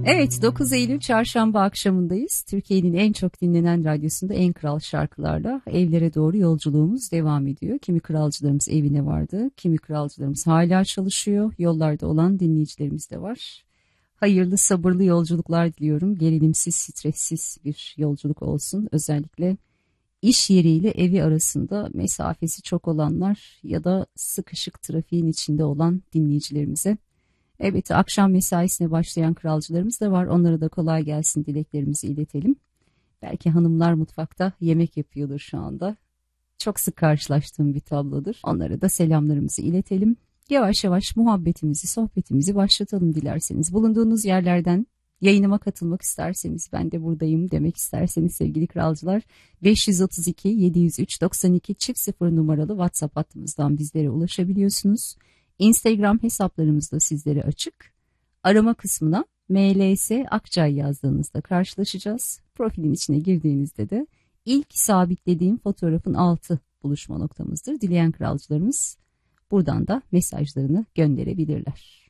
Evet, 9 Eylül çarşamba akşamındayız. Türkiye'nin en çok dinlenen radyosunda en kral şarkılarla evlere doğru yolculuğumuz devam ediyor. Kimi kralcılarımız evine vardı, kimi kralcılarımız hala çalışıyor. Yollarda olan dinleyicilerimiz de var. Hayırlı, sabırlı yolculuklar diliyorum. Gerilimsiz, stressiz bir yolculuk olsun. Özellikle iş yeriyle evi arasında mesafesi çok olanlar ya da sıkışık trafiğin içinde olan dinleyicilerimize. Evet, akşam mesaisine başlayan kralcılarımız da var. Onlara da kolay gelsin dileklerimizi iletelim. Belki hanımlar mutfakta yemek yapıyordur şu anda. Çok sık karşılaştığım bir tablodur. Onlara da selamlarımızı iletelim. Yavaş yavaş muhabbetimizi, sohbetimizi başlatalım dilerseniz. Bulunduğunuz yerlerden yayınıma katılmak isterseniz, ben de buradayım demek isterseniz sevgili kralcılar, 532 703 92 0 numaralı WhatsApp hattımızdan bizlere ulaşabiliyorsunuz. Instagram hesaplarımız da sizlere açık. Arama kısmına MLS Akçay yazdığınızda karşılaşacağız. Profilin içine girdiğinizde de ilk sabitlediğim fotoğrafın altı buluşma noktamızdır. Dileyen kralcılarımız buradan da mesajlarını gönderebilirler.